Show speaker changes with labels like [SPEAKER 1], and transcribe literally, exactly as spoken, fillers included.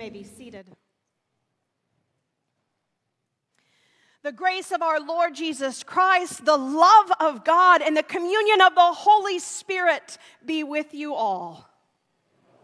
[SPEAKER 1] may be seated. The grace of our Lord Jesus Christ, the love of God, and the communion of the Holy Spirit be with you all.